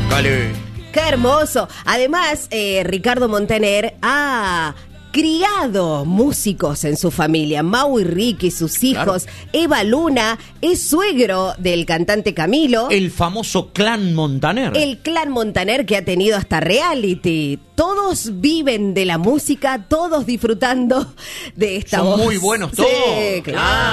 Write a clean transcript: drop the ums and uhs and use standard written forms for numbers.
Dale. ¡Qué hermoso! Además, Ricardo Montaner ha criado músicos en su familia. Mau y Ricky, sus hijos. Claro. Eva Luna es suegro del cantante Camilo. El famoso clan Montaner. El clan Montaner que ha tenido hasta reality. Todos viven de la música, todos disfrutando de esta voz. Son muy buenos todos. Sí, claro.